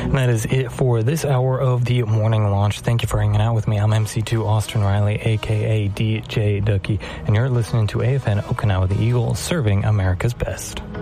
And that is it for this hour of the Morning Launch. Thank you for hanging out with me. I'm MC2 Austin Riley, a.k.a. DJ Ducky, and you're listening to AFN Okinawa the Eagle, serving America's best.